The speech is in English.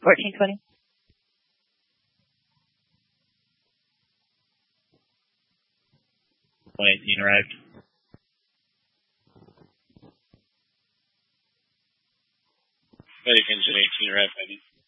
1420. 118 arrived. Medic engine 18 arrived, 90.